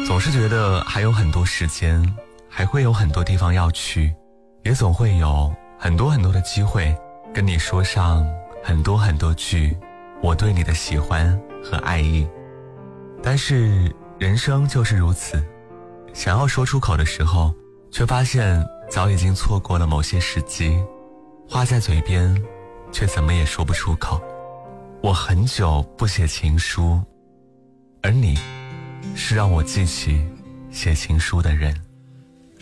总是觉得还有很多时间，还会有很多地方要去，也总会有很多的机会跟你说上很多句我对你的喜欢和爱意。但是人生就是如此，想要说出口的时候，却发现早已经错过了某些时机，话在嘴边，却怎么也说不出口。我很久不写情书，而你是让我记起写情书的人。